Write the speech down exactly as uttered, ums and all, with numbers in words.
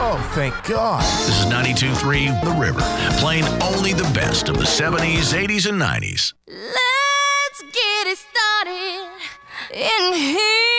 Oh, thank God. This is ninety-two point three The River, playing only the best of the seventies, eighties, and nineties. Let's get it started in here.